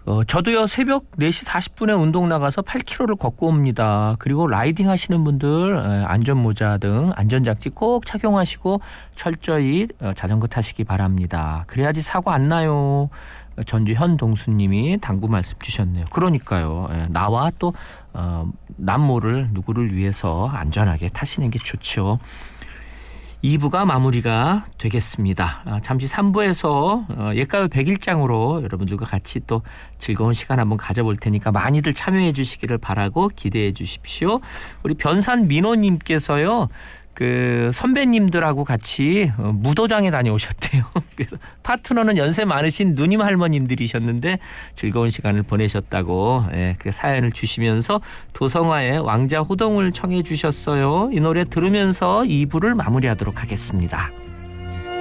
저도요 새벽 4시 40분에 운동 나가서 8km를 걷고 옵니다. 그리고 라이딩 하시는 분들 안전모자 등 안전장치 꼭 착용하시고 철저히 자전거 타시기 바랍니다. 그래야지 사고 안 나요. 전주 현동수님이 당부 말씀 주셨네요. 그러니까요. 나와 또 남모를 누구를 위해서 안전하게 타시는 게 좋죠. 2부가 마무리가 되겠습니다. 잠시 3부에서 옛가요 100일장으로 여러분들과 같이 또 즐거운 시간 한번 가져볼 테니까 많이들 참여해 주시기를 바라고 기대해 주십시오. 우리 변산 민호님께서요. 그 선배님들하고 같이 무도장에 다녀오셨대요. 그래서 파트너는 연세 많으신 누님 할머님들이셨는데 즐거운 시간을 보내셨다고 그 사연을 주시면서 도성화의 왕자 호동을 청해 주셨어요. 이 노래 들으면서 2부를 마무리하도록 하겠습니다.